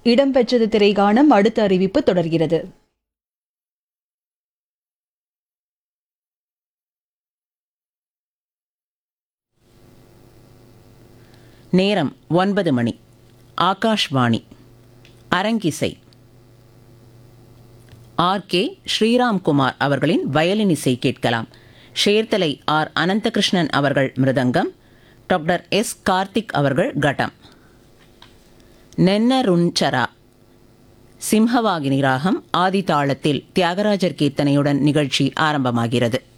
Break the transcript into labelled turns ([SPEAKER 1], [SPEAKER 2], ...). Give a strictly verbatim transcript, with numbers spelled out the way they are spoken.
[SPEAKER 1] இடம்பெற்றது திரைகாணம். அடுத்த அறிவிப்பு தொடர்கிறது.
[SPEAKER 2] நேரம் ஒன்பது மணி. ஆகாஷ்வாணி. அரங்கிசை. ஆர் கே ஸ்ரீராம்குமார் அவர்களின் வயலின் இசை கேட்கலாம். ஷேர்தலை ஆர் அனந்தகிருஷ்ணன் அவர்கள் மிருதங்கம், டாக்டர் எஸ் கார்த்திக் அவர்கள் கடம். நென்னருஞ்சரா சிம்ஹவாகினி ராகம் ஆதி தாளத்தில் தியாகராஜர் கீர்த்தனையுடன் நிகழ்ச்சி ஆரம்பமாகிறது.